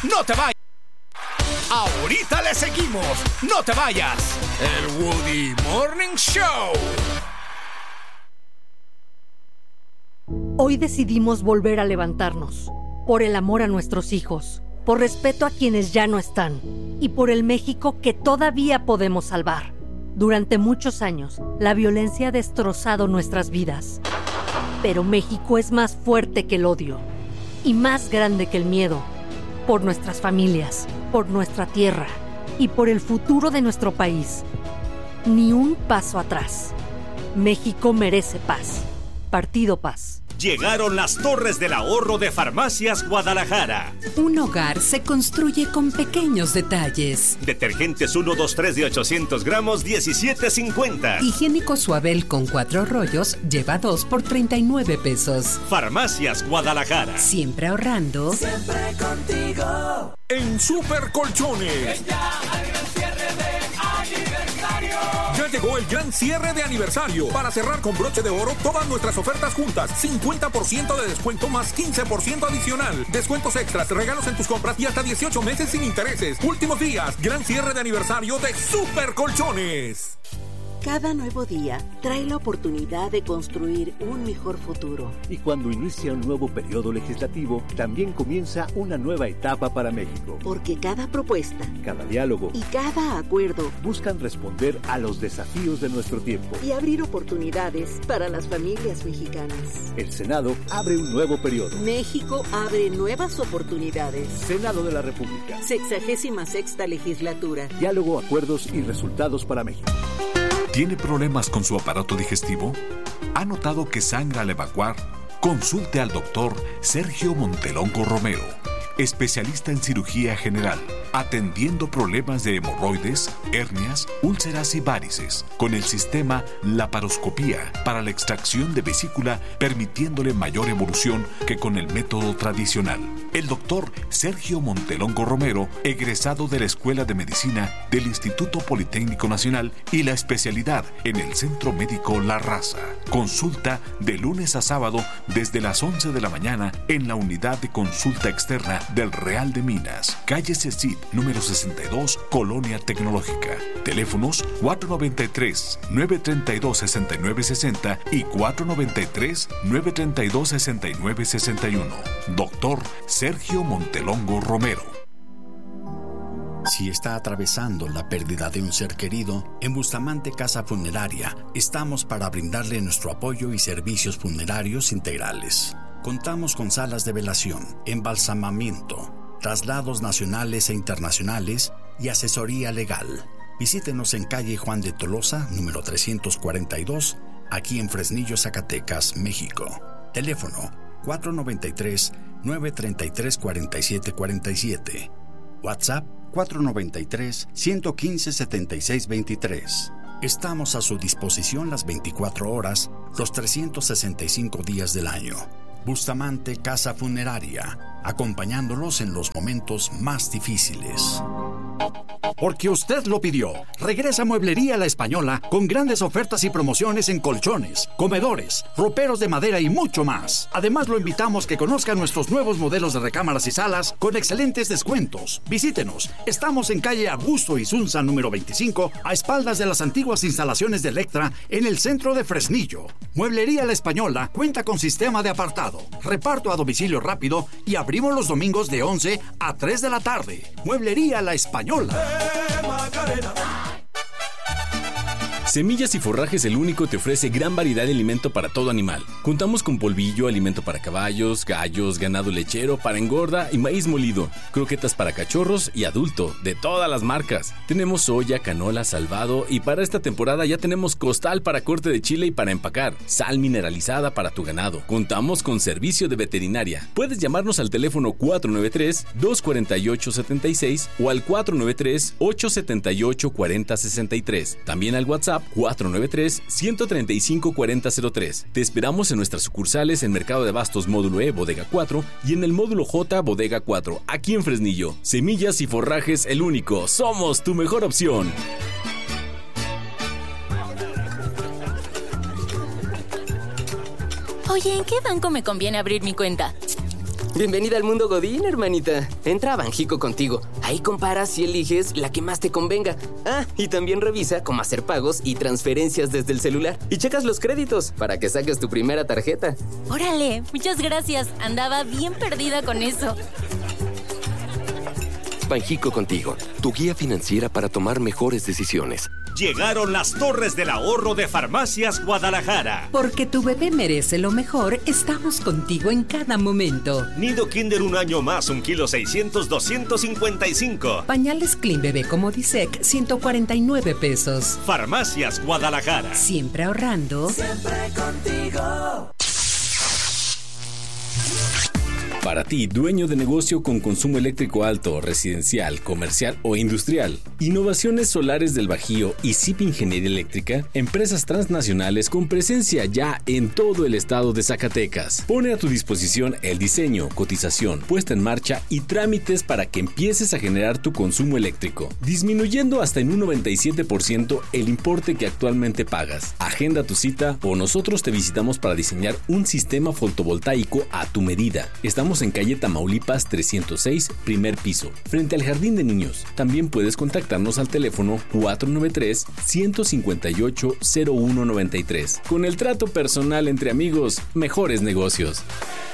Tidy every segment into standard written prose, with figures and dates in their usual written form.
¡No te vayas! Ahorita le seguimos. ¡No te vayas! El Woody Morning Show. Hoy decidimos volver a levantarnos. Por el amor a nuestros hijos, por respeto a quienes ya no están y por el México que todavía podemos salvar. Durante muchos años, la violencia ha destrozado nuestras vidas. Pero México es más fuerte que el odio y más grande que el miedo. Por nuestras familias, por nuestra tierra y por el futuro de nuestro país. Ni un paso atrás. México merece paz. Partido Paz. Llegaron las Torres del Ahorro de Farmacias Guadalajara. Un hogar se construye con pequeños detalles. Detergentes 1, 2, 3 de 800 gramos, $17.50. Higiénico Suabel con 4 rollos, lleva 2 por $39. Farmacias Guadalajara. Siempre ahorrando. Siempre contigo. En Super Colchones. Ya llegó el gran cierre de aniversario. Para cerrar con broche de oro todas nuestras ofertas juntas. 50% de descuento más 15% adicional. Descuentos extras, regalos en tus compras y hasta 18 meses sin intereses. Últimos días, gran cierre de aniversario de Super Colchones. Cada nuevo día trae la oportunidad de construir un mejor futuro. Y cuando inicia un nuevo periodo legislativo, también comienza una nueva etapa para México. Porque cada propuesta, cada diálogo y cada acuerdo buscan responder a los desafíos de nuestro tiempo y abrir oportunidades para las familias mexicanas. El Senado abre un nuevo periodo. México abre nuevas oportunidades. Senado de la República. 66ª legislatura. Diálogo, acuerdos y resultados para México. ¿Tiene problemas con su aparato digestivo? ¿Ha notado que sangra al evacuar? Consulte al doctor Sergio Montelongo Romero, especialista en cirugía general, atendiendo problemas de hemorroides, hernias, úlceras y varices, con el sistema laparoscopía para la extracción de vesícula, permitiéndole mayor evolución que con el método tradicional. El doctor Sergio Montelongo Romero, egresado de la Escuela de Medicina del Instituto Politécnico Nacional y la especialidad en el Centro Médico La Raza. Consulta de lunes a sábado desde las 11 de la mañana en la unidad de consulta externa del Real de Minas, calle Cecit, número 62, Colonia Tecnológica. Teléfonos 493-932-6960 y 493-932-6961. Doctor Sergio Montelongo Romero. Si está atravesando la pérdida de un ser querido, en Bustamante Casa Funeraria estamos para brindarle nuestro apoyo y servicios funerarios integrales. Contamos con salas de velación, embalsamamiento, traslados nacionales e internacionales y asesoría legal. Visítenos en calle Juan de Tolosa, número 342, aquí en Fresnillo, Zacatecas, México. Teléfono 493-933-4747. WhatsApp 493-115-7623. Estamos a su disposición las 24 horas, los 365 días del año. Bustamante Casa Funeraria, acompañándolos en los momentos más difíciles. Porque usted lo pidió. Regresa Mueblería La Española con grandes ofertas y promociones en colchones, comedores, roperos de madera y mucho más. Además, lo invitamos que conozca nuestros nuevos modelos de recámaras y salas con excelentes descuentos. Visítenos. Estamos en calle Augusto Isunza, número 25, a espaldas de las antiguas instalaciones de Electra, en el centro de Fresnillo. Mueblería La Española cuenta con sistema de apartado, reparto a domicilio rápido y abrimos los domingos de 11 a 3 de la tarde. Mueblería La Española. Semillas y Forrajes El Único te ofrece gran variedad de alimento para todo animal. Contamos con polvillo, alimento para caballos, gallos, ganado lechero, para engorda y maíz molido, croquetas para cachorros y adulto, de todas las marcas. Tenemos soya, canola, salvado y para esta temporada ya tenemos costal para corte de chile y para empacar, sal mineralizada para tu ganado. Contamos con servicio de veterinaria. Puedes llamarnos al teléfono 493-248-76 o al 493-878-4063. También al WhatsApp 493-135-4003. Te esperamos en nuestras sucursales en Mercado de Abastos Módulo E, Bodega 4 y en el Módulo J, Bodega 4, aquí en Fresnillo. Semillas y Forrajes El Único. Somos tu mejor opción. Oye, ¿en qué banco me conviene abrir mi cuenta? Bienvenida al mundo Godín, hermanita. Entra a Banjico Contigo. Ahí comparas y eliges la que más te convenga. Ah, y también revisa cómo hacer pagos y transferencias desde el celular. Y checas los créditos para que saques tu primera tarjeta. ¡Órale! Muchas gracias. Andaba bien perdida con eso. Banjico Contigo, tu guía financiera para tomar mejores decisiones. Llegaron las torres del ahorro de Farmacias Guadalajara. Porque tu bebé merece lo mejor, estamos contigo en cada momento. Nido Kinder 1 año más, 1 kilo 600, 255. Pañales Clean Bebé Comodisec, 149 pesos. Farmacias Guadalajara. Siempre ahorrando. Siempre contigo. Para ti, dueño de negocio con consumo eléctrico alto, residencial, comercial o industrial, Innovaciones Solares del Bajío y CIP Ingeniería Eléctrica, empresas transnacionales con presencia ya en todo el estado de Zacatecas. Pone a tu disposición el diseño, cotización, puesta en marcha y trámites para que empieces a generar tu consumo eléctrico, disminuyendo hasta en un 97% el importe que actualmente pagas. Agenda tu cita o nosotros te visitamos para diseñar un sistema fotovoltaico a tu medida. Estamos en calle Tamaulipas 306, primer piso, frente al Jardín de Niños. También puedes contactarnos al teléfono 493-158-0193. Con el trato personal entre amigos, mejores negocios.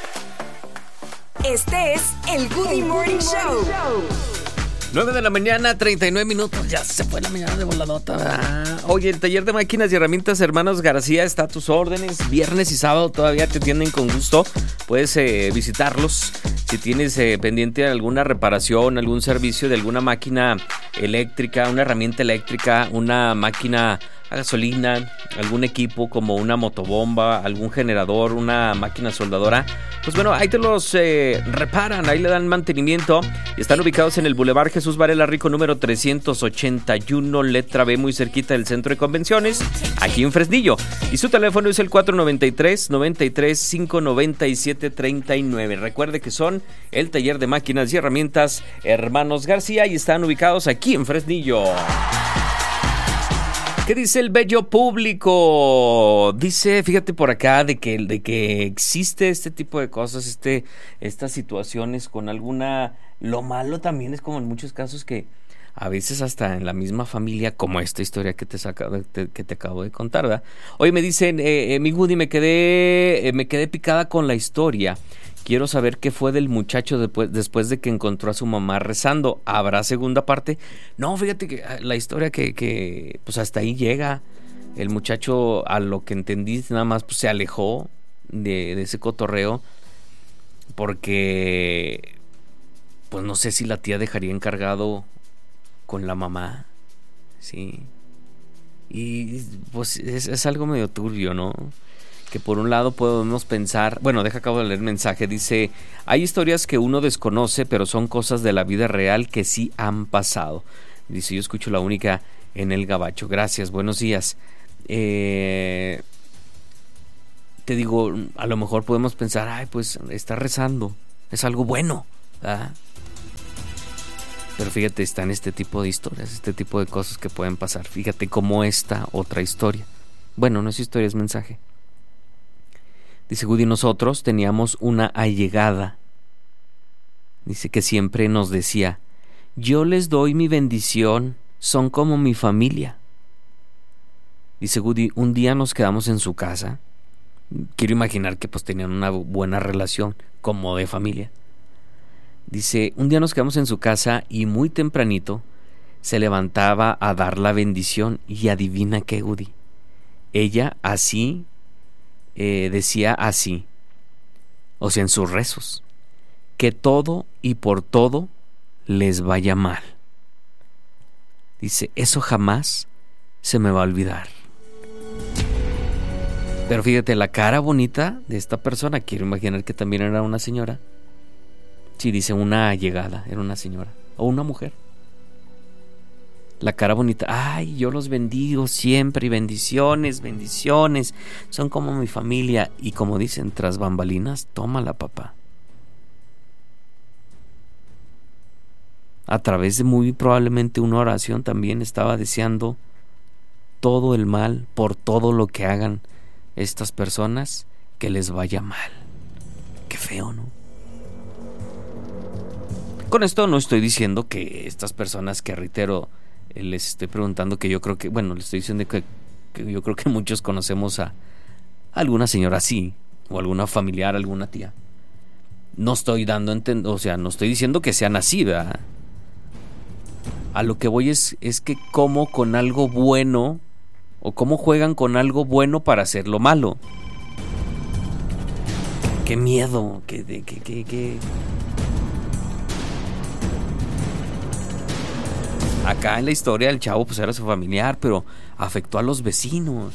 Este es el Good Morning Show. 9 de la mañana, 39 minutos. Ya se fue la mañana de voladota. Oye, el taller de máquinas y herramientas Hermanos García está a tus órdenes. Viernes y sábado todavía te atienden con gusto. Puedes visitarlos si tienes pendiente alguna reparación, algún servicio de alguna máquina eléctrica, una herramienta eléctrica, una máquina a gasolina, algún equipo como una motobomba, algún generador, una máquina soldadora. Pues bueno, ahí te los reparan, ahí le dan mantenimiento. Y están ubicados en el Boulevard Jesús Varela Rico número 381, letra B, muy cerquita del Centro de Convenciones, aquí en Fresnillo. Y su teléfono es el 493-93-597-39. Recuerde que son el taller de máquinas y herramientas Hermanos García y están ubicados aquí en Fresnillo. ¿Qué dice el bello público? Dice, fíjate por acá, de que existe este tipo de cosas, estas situaciones con alguna... Lo malo también es como en muchos casos que a veces hasta en la misma familia, como esta historia que te acabo de contar, ¿verdad? Oye, me dicen, mi Woody, me quedé picada con la historia. Quiero saber qué fue del muchacho después de que encontró a su mamá rezando. ¿Habrá segunda parte? No, fíjate que la historia que pues hasta ahí llega. El muchacho, a lo que entendí, nada más pues, se alejó de ese cotorreo porque pues no sé si la tía dejaría encargado con la mamá. Sí. Y pues es algo medio turbio, ¿no? Que por un lado podemos pensar, bueno, acabo de leer el mensaje, dice, hay historias que uno desconoce, pero son cosas de la vida real que sí han pasado. Dice, yo escucho la única en el Gabacho. Gracias, buenos días. Te digo, a lo mejor podemos pensar, ay, pues está rezando, es algo bueno, ¿verdad? Pero fíjate, están este tipo de historias, este tipo de cosas que pueden pasar. Fíjate cómo esta otra historia. Bueno, no es historia, es mensaje. Dice Woody, nosotros teníamos una allegada. Dice que siempre nos decía, yo les doy mi bendición, son como mi familia. Dice Woody, un día nos quedamos en su casa. Quiero imaginar que pues tenían una buena relación, como de familia. Dice, un día nos quedamos en su casa y muy tempranito se levantaba a dar la bendición. Y adivina qué, Woody. Ella así... decía así, o sea, en sus rezos, que todo y por todo les vaya mal. Dice, eso jamás se me va a olvidar. Pero fíjate, la cara bonita de esta persona, quiero imaginar que también era una señora. Sí, dice una allegada, era una señora, o una mujer. La cara bonita, ay, yo los bendigo siempre y bendiciones, bendiciones, son como mi familia. Y como dicen, tras bambalinas, tómala, papá. A través de muy probablemente una oración también estaba deseando todo el mal por todo lo que hagan estas personas, que les vaya mal. Qué feo, ¿no? Con esto no estoy diciendo que estas personas que, reitero, les estoy preguntando, que yo creo que, bueno, les estoy diciendo que yo creo que muchos conocemos a alguna señora así, o alguna familiar, alguna tía. No estoy dando a entender, o sea, no estoy diciendo que sean así, ¿verdad? A lo que voy es que cómo con algo bueno, o cómo juegan con algo bueno para hacer lo malo. Qué miedo, qué. Acá en la historia el chavo pues era su familiar, pero afectó a los vecinos.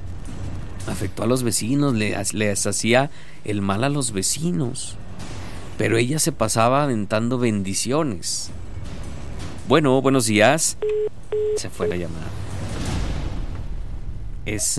Les hacía el mal a los vecinos. Pero ella se pasaba aventando bendiciones. Bueno, buenos días. Se fue la llamada. Es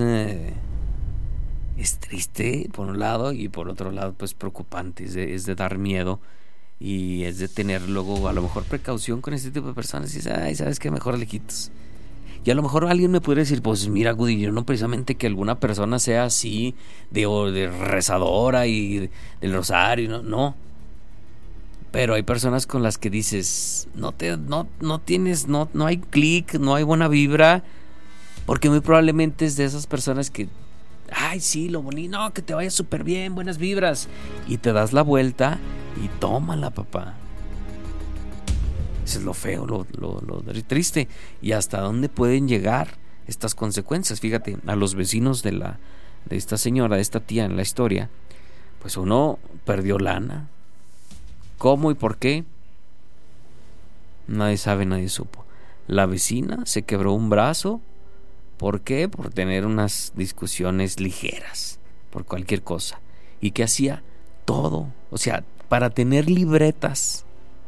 triste por un lado, y por otro lado pues preocupante. Es de dar miedo. Y es de tener luego a lo mejor precaución con este tipo de personas. Y dices, ay, ¿sabes qué? Mejor lejitos. Y a lo mejor alguien me podría decir, pues mira, Goody, yo no precisamente que alguna persona sea así de rezadora y del rosario, no. Pero hay personas con las que dices, no hay clic, no hay buena vibra, porque muy probablemente es de esas personas que, ay, sí, lo bonito, no, que te vaya súper bien, buenas vibras, y te das la vuelta y tómala, papá. Eso es lo feo, lo triste. Y hasta dónde pueden llegar estas consecuencias. Fíjate, a los vecinos de esta señora, de esta tía en la historia, pues uno perdió lana. ¿Cómo y por qué? Nadie sabe, nadie supo. La vecina se quebró un brazo. ¿Por qué? Por tener unas discusiones ligeras, por cualquier cosa. ¿Y qué hacía? Todo. O sea, para tener libretas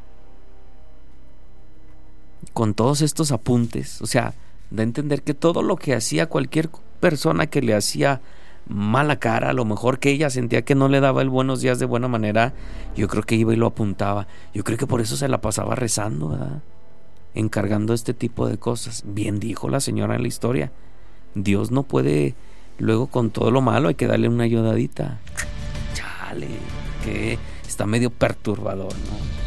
con todos estos apuntes. O sea, da a entender que todo lo que hacía cualquier persona que le hacía mala cara, a lo mejor que ella sentía que no le daba el buenos días de buena manera, yo creo que iba y lo apuntaba. Yo creo que por eso se la pasaba rezando, ¿verdad? Encargando este tipo de cosas. Bien dijo la señora en la historia, Dios no puede luego con todo lo malo, hay que darle una ayudadita. Chale, que está medio perturbador, ¿no?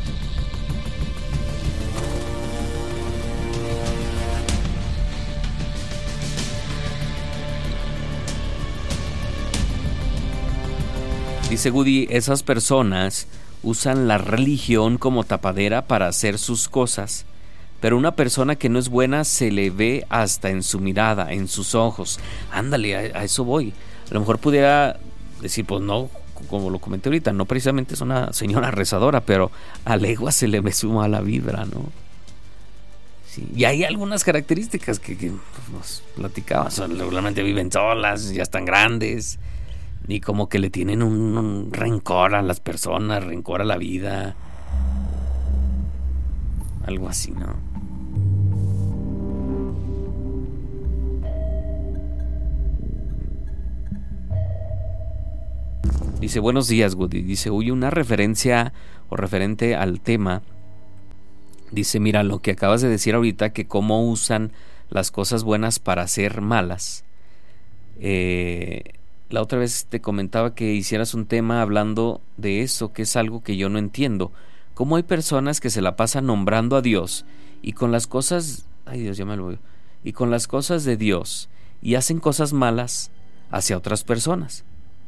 Dice Goody, esas personas usan la religión como tapadera para hacer sus cosas, pero una persona que no es buena se le ve hasta en su mirada, en sus ojos. Ándale, a eso voy. A lo mejor pudiera decir, pues no, como lo comenté ahorita, no precisamente es una señora rezadora, pero a legua se le ve su mala vibra, ¿no? Sí. Y hay algunas características que nos platicaba. Regularmente viven solas, ya están grandes, y como que le tienen un rencor a las personas, rencor a la vida, algo así, ¿no? Dice, buenos días, Woody. Dice, oye, una referencia o referente al tema. Dice, mira, lo que acabas de decir ahorita, que cómo usan las cosas buenas para ser malas. La otra vez te comentaba que hicieras un tema hablando de eso, que es algo que yo no entiendo. ¿Cómo hay personas que se la pasan nombrando a Dios y con las cosas, ay Dios, ya me lo voy, y con las cosas de Dios, y hacen cosas malas hacia otras personas?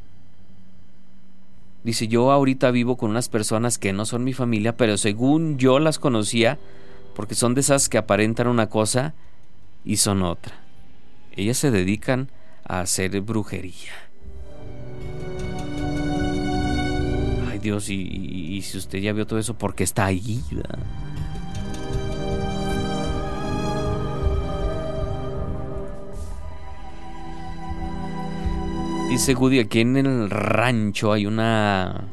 Dice, yo ahorita vivo con unas personas que no son mi familia, pero según yo las conocía, porque son de esas que aparentan una cosa y son otra. Ellas se dedican a hacer brujería. Ay Dios, y si usted ya vio todo eso, ¿por qué está ahí? ¿Verdad? Dice Goody, aquí en el rancho hay una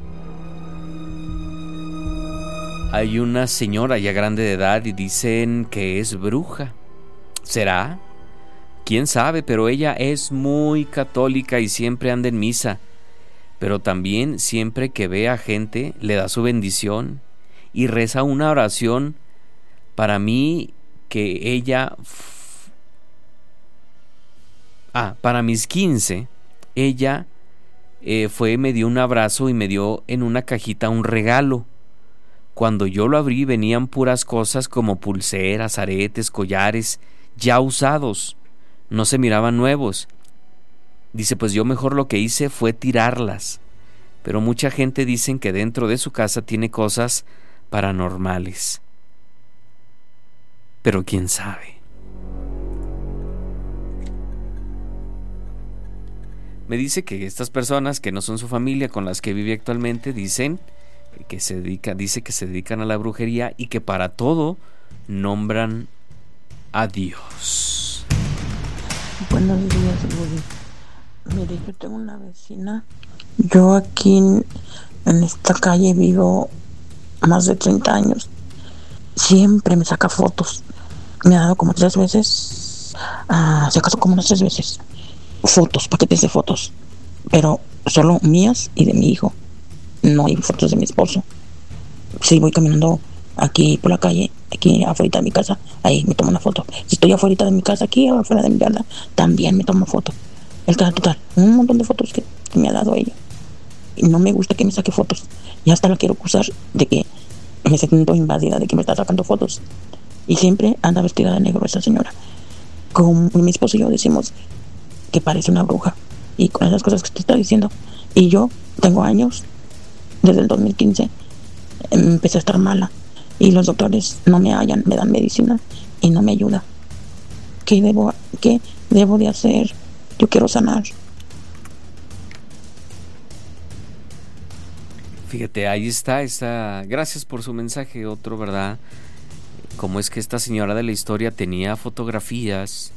señora ya grande de edad y dicen que es bruja. ¿Será? ¿Quién sabe? Pero ella es muy católica y siempre anda en misa. Pero también siempre que ve a gente le da su bendición y reza una oración para mí que ella... para mis 15... ella me dio un abrazo y me dio en una cajita un regalo. Cuando yo lo abrí venían puras cosas como pulseras, aretes, collares, ya usados. No se miraban nuevos. Dice, pues yo mejor lo que hice fue tirarlas. Pero mucha gente dicen que dentro de su casa tiene cosas paranormales. Pero quién sabe. Me dice que estas personas que no son su familia con las que vive actualmente dice que se dedican a la brujería y que para todo nombran a Dios. Buenos días, Woody. Mire, yo tengo una vecina. Yo aquí en esta calle vivo más de 30 años. Siempre me saca fotos. Me ha dado como 3 veces, si acaso como unas 3 veces, fotos, paquetes de fotos. Pero solo mías y de mi hijo. No hay fotos de mi esposo. Si voy caminando aquí por la calle, aquí afuera de mi casa, ahí me tomo una foto. Si estoy afuera de mi casa, aquí afuera de mi casa, también me tomo foto. El caso total, un montón de fotos que me ha dado ella. Y no me gusta que me saque fotos. Y hasta la quiero acusar de que me siento invadida, de que me está sacando fotos. Y siempre anda vestida de negro esa señora. Como mi esposo y yo decimos que parece una bruja. Y con esas cosas que te está diciendo. Y yo tengo años, desde el 2015, empecé a estar mala. Y los doctores no me hallan, me dan medicina y no me ayuda. ¿Qué debo de hacer? Yo quiero sanar. Fíjate, ahí está. Gracias por su mensaje, otro, ¿verdad? Cómo es que esta señora de la historia tenía fotografías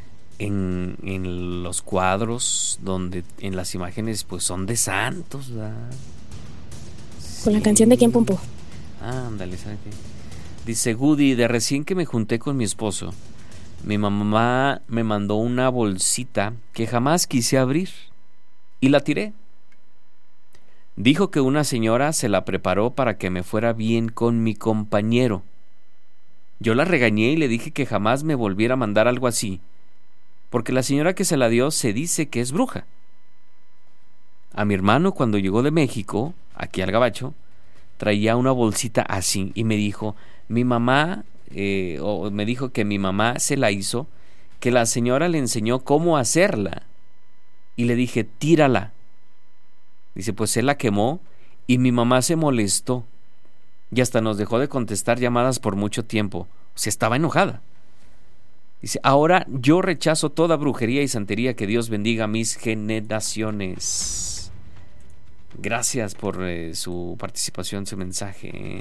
en los cuadros donde en las imágenes pues son de santos, ¿verdad? Con la canción de Quién Pompó. Ándale, ¿sabes qué? Dice Woody, de recién que me junté con mi esposo, mi mamá me mandó una bolsita que jamás quise abrir y la tiré. Dijo que una señora se la preparó para que me fuera bien con mi compañero. Yo la regañé y le dije que jamás me volviera a mandar algo así, porque la señora que se la dio se dice que es bruja. A mi hermano, cuando llegó de México, aquí al Gabacho, traía una bolsita así y me dijo, mi mamá, me dijo que mi mamá se la hizo, que la señora le enseñó cómo hacerla. Y le dije, tírala. Dice, pues él la quemó y mi mamá se molestó. Y hasta nos dejó de contestar llamadas por mucho tiempo. O sea, estaba enojada. Dice, ahora yo rechazo toda brujería y santería. Que Dios bendiga a mis generaciones. Gracias por su participación, su mensaje.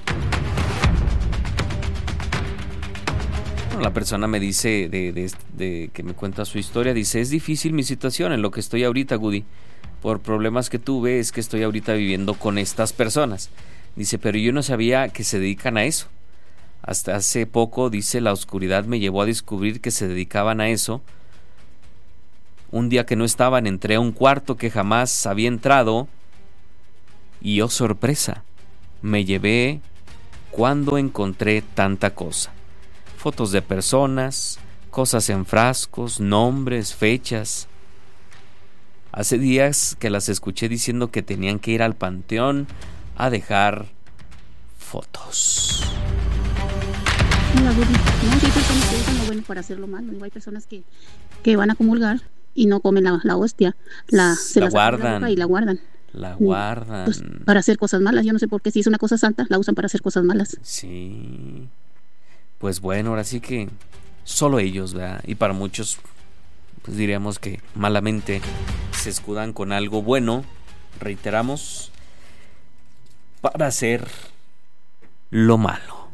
Bueno, la persona me dice, de que me cuenta su historia, dice, es difícil mi situación en lo que estoy ahorita, Woody. Por problemas que tuve es que estoy ahorita viviendo con estas personas. Dice, pero yo no sabía que se dedican a eso. Hasta hace poco, dice, la oscuridad me llevó a descubrir que se dedicaban a eso. Un día que no estaban, entré a un cuarto que jamás había entrado. Y oh sorpresa, me llevé cuando encontré tanta cosa. Fotos de personas, cosas en frascos, nombres, fechas. Hace días que las escuché diciendo que tenían que ir al panteón a dejar fotos. No, hay personas que usan lo bueno para hacer lo malo. Hay personas que van a comulgar y no comen la hostia. Se la guardan. Y la guardan. La guardan. Pues, para hacer cosas malas. Yo no sé por qué. Si es una cosa santa, la usan para hacer cosas malas. Sí. Pues bueno, ahora sí que solo ellos, ¿verdad? Y para muchos, pues diríamos que malamente se escudan con algo bueno, reiteramos, para hacer lo malo.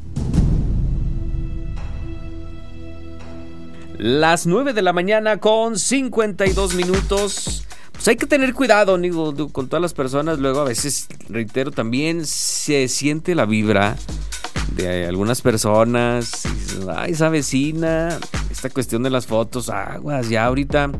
Las 9 de la mañana con 52 minutos. Pues hay que tener cuidado, digo, con todas las personas. Luego a veces, reitero, también se siente la vibra de algunas personas. Ay, esa vecina, esta cuestión de las fotos, aguas, ya ahorita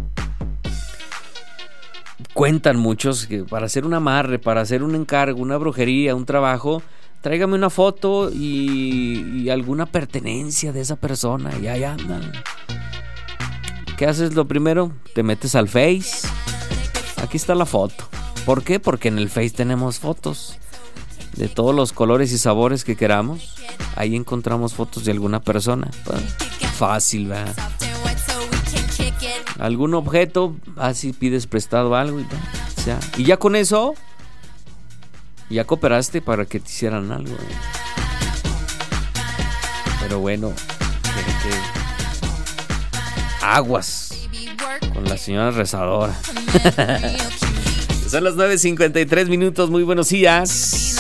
cuentan muchos que para hacer un amarre, para hacer un encargo, una brujería, un trabajo, tráigame una foto y alguna pertenencia de esa persona, y ahí andan. ¿Qué haces lo primero? Te metes al Face. Aquí está la foto. ¿Por qué? Porque en el Face tenemos fotos. de todos los colores y sabores que queramos. Ahí encontramos fotos de alguna persona. Fácil, ¿verdad? Algún objeto, así pides prestado algo y ya con eso ya cooperaste para que te hicieran algo. Pero bueno, aguas con la señora rezadora. Son las 9:53 minutos. Muy buenos días.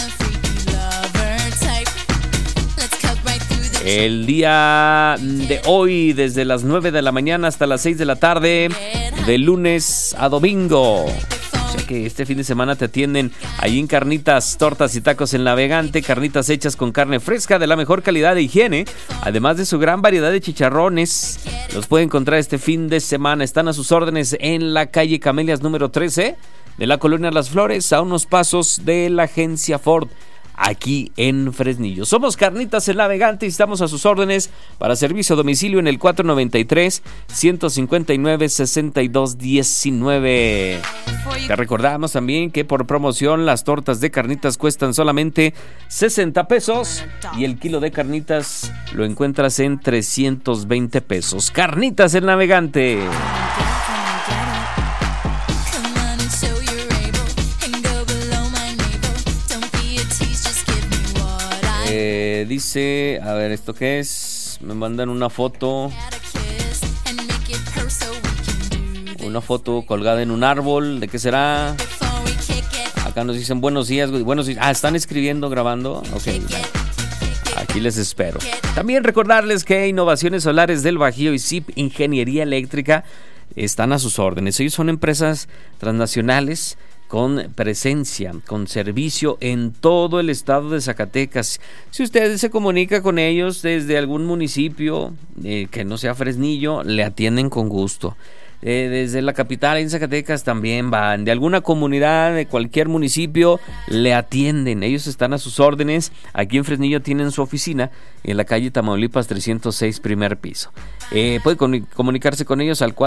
El día de hoy, desde las 9 de la mañana hasta las 6 de la tarde, de lunes a domingo. O sea que este fin de semana te atienden ahí en Carnitas, Tortas y Tacos El Navegante. Carnitas hechas con carne fresca de la mejor calidad de higiene, además de su gran variedad de chicharrones. Los puede encontrar este fin de semana. Están a sus órdenes en la calle Camelias número 13 de la colonia Las Flores, a unos pasos de la agencia Ford, aquí en Fresnillo. Somos Carnitas El Navegante y estamos a sus órdenes para servicio a domicilio en el 493-159-6219. Te recordamos también que por promoción las tortas de carnitas cuestan solamente 60 pesos y el kilo de carnitas lo encuentras en 320 pesos. Carnitas El Navegante. Dice, a ver, ¿esto qué es? Me mandan una foto. Una foto colgada en un árbol. ¿De qué será? Acá nos dicen buenos días. Buenos días. Ah, están escribiendo, grabando. Ok, aquí les espero. También recordarles que Innovaciones Solares del Bajío y SIP Ingeniería Eléctrica están a sus órdenes. Ellos son empresas transnacionales con presencia, con servicio en todo el estado de Zacatecas. Si usted se comunica con ellos desde algún municipio que no sea Fresnillo, le atienden con gusto. Desde la capital en Zacatecas también van, de alguna comunidad, de cualquier municipio, le atienden. Ellos están a sus órdenes. Aquí en Fresnillo tienen su oficina en la calle Tamaulipas 306, primer piso. Puede comunicarse con ellos al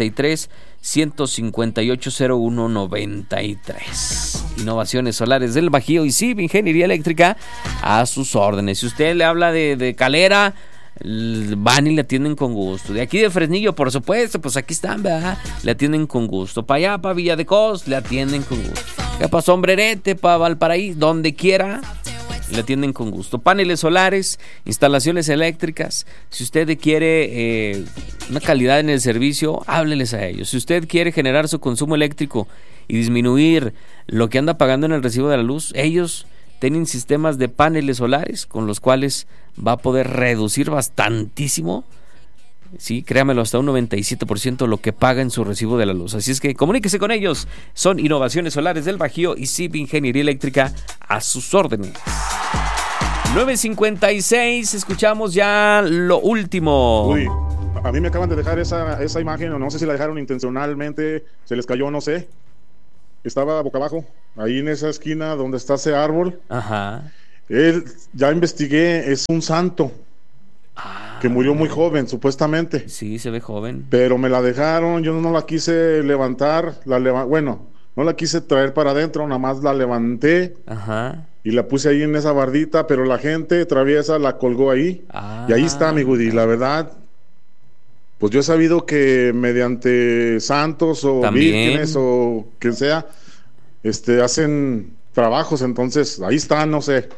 493-158-0193. Innovaciones Solares del Bajío y SIP Ingeniería Eléctrica a sus órdenes. Si usted le habla de Calera, van y le atienden con gusto. De aquí de Fresnillo, por supuesto, pues aquí están, ¿verdad? Le atienden con gusto. Para allá, para Villa de Cos, le atienden con gusto. Para Sombrerete, para Valparaíso, donde quiera, le atienden con gusto. Paneles solares, instalaciones eléctricas. Si usted quiere una calidad en el servicio, hábleles a ellos. Si usted quiere generar su consumo eléctrico y disminuir lo que anda pagando en el recibo de la luz, ellos tienen sistemas de paneles solares con los cuales va a poder reducir bastantísimo, sí, créamelo, hasta un 97% lo que paga en su recibo de la luz. Así es que comuníquese con ellos. Son Innovaciones Solares del Bajío y SIP Ingeniería Eléctrica a sus órdenes. 9:56, escuchamos ya lo último. Uy, a mí me acaban de dejar esa imagen, o no sé si la dejaron intencionalmente, se les cayó, no sé. Estaba boca abajo, ahí en esa esquina donde está ese árbol. Ajá. Él, ya investigué, es un santo que murió muy joven, supuestamente. Sí, se ve joven. Pero me la dejaron, yo no la quise levantar, bueno, no la quise traer para adentro, nada más la levanté. Ajá. Y la puse ahí en esa bardita, pero la gente traviesa la colgó ahí. Y ahí está, mi Woody, la verdad. Pues yo he sabido que mediante santos o vírgenes o quien sea, hacen trabajos, entonces ahí está, no sé.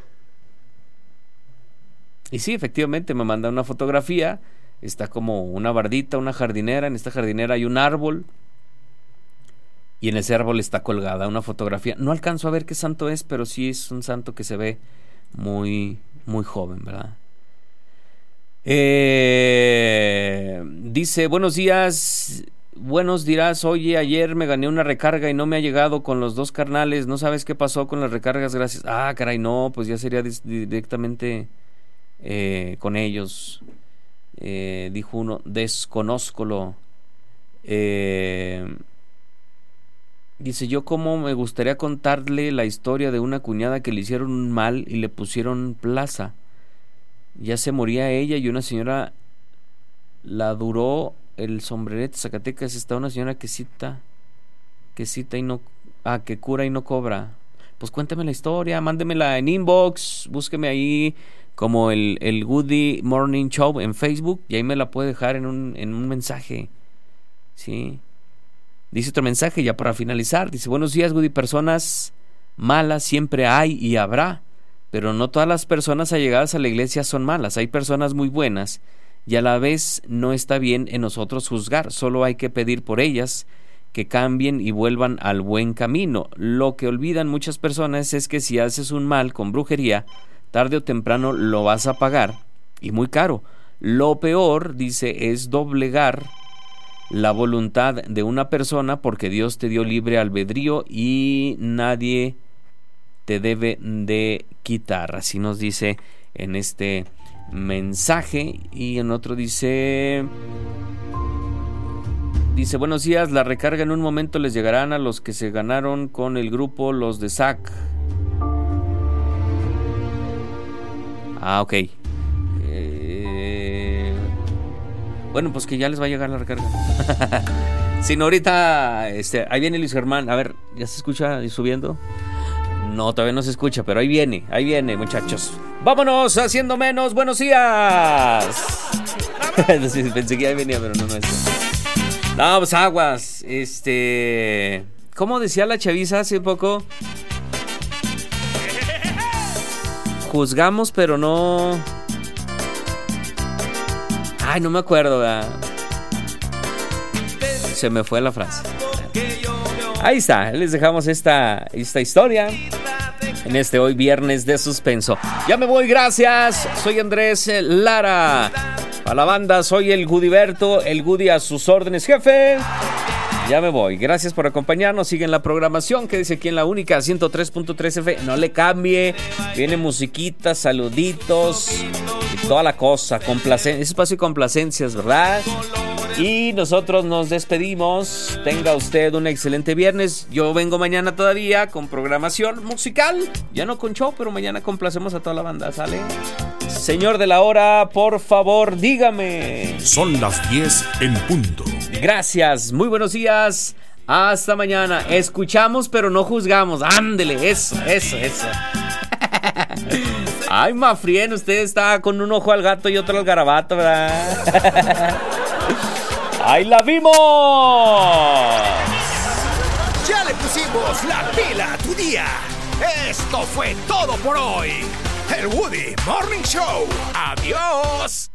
Y sí, efectivamente, me manda una fotografía, está como una bardita, una jardinera, en esta jardinera hay un árbol, y en ese árbol está colgada una fotografía. No alcanzo a ver qué santo es, pero sí es un santo que se ve muy, muy joven, ¿verdad? Dice, buenos días, buenos dirás, oye, ayer me gané una recarga y no me ha llegado con los 2 carnales, ¿no sabes qué pasó con las recargas? Gracias. Ah, caray, no, pues ya sería directamente con ellos. Dijo uno, desconózcolo. Dice, yo como me gustaría contarle la historia de una cuñada que le hicieron un mal y le pusieron plaza. Ya se moría ella y una señora la duró el sombrerete. Zacatecas está una señora que cita y no, que cura y no cobra. pues cuénteme la historia, mándemela en inbox, búsqueme ahí como el Good Morning Show en Facebook y ahí me la puede dejar en un mensaje. Sí. Dice otro mensaje ya para finalizar. Dice: buenos días, Goody. Personas malas siempre hay y habrá, pero no todas las personas allegadas a la iglesia son malas. Hay personas muy buenas y a la vez no está bien en nosotros juzgar. Solo hay que pedir por ellas que cambien y vuelvan al buen camino. Lo que olvidan muchas personas es que si haces un mal con brujería, tarde o temprano lo vas a pagar, y muy caro. Lo peor, dice, es doblegar la voluntad de una persona, porque Dios te dio libre albedrío y nadie te debe de quitar. Así nos dice en este mensaje. Y en otro dice: buenos días, la recarga en un momento les llegarán a los que se ganaron con el grupo Los de SAC. Ah, ok. Bueno, pues que ya les va a llegar la recarga. Si no, ahorita ahí viene Luis Germán. A ver, ¿ya se escucha subiendo? No, todavía no se escucha, pero ahí viene, muchachos. ¡Vámonos haciendo menos! ¡Buenos días! Pensé que ya venía, pero no es. No, pues aguas. ¿Cómo decía la chaviza hace poco? Juzgamos, pero no... Ay, no me acuerdo, ¿verdad? Se me fue la frase. Ahí está, les dejamos esta historia en este hoy viernes de suspenso. Ya me voy, gracias. Soy Andrés Lara. A la banda, soy el Gudiberto, el Goody a sus órdenes, jefe. Ya me voy, gracias por acompañarnos. Siguen la programación que dice aquí en la única 103.3 FM. No le cambie, viene musiquita, saluditos y toda la cosa. Espacio de complacencias, ¿verdad? Y nosotros nos despedimos. Tenga usted un excelente viernes. Yo vengo mañana todavía con programación musical. Ya no con show, pero mañana complacemos a toda la banda, ¿sale? Señor de la hora, por favor, dígame. Son las 10 en punto. Gracias, muy buenos días. Hasta mañana. Escuchamos, pero no juzgamos. Ándele, eso. Ay, Mafrien, usted está con un ojo al gato y otro al garabato, ¿verdad? ¡Ahí la vimos! Ya le pusimos la pila a tu día. Esto fue todo por hoy. El Woody Morning Show. ¡Adiós!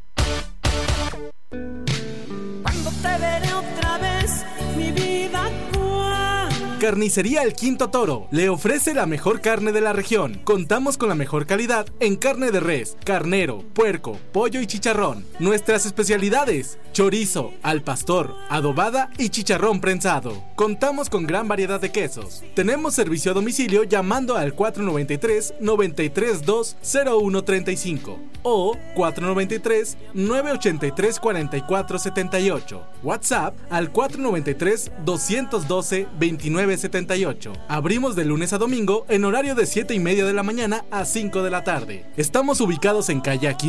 Cuando te veré otra vez, mi vida. Carnicería El Quinto Toro le ofrece la mejor carne de la región. Contamos con la mejor calidad en carne de res, carnero, puerco, pollo y chicharrón. Nuestras especialidades: chorizo, al pastor, adobada y chicharrón prensado. Contamos con gran variedad de quesos. Tenemos servicio a domicilio llamando al 493-932-0135 o 493-983-4478. WhatsApp al 493-212-2978. Abrimos de lunes a domingo en horario de 7:30 de la mañana a 5 de la tarde. Estamos ubicados en calle Aquila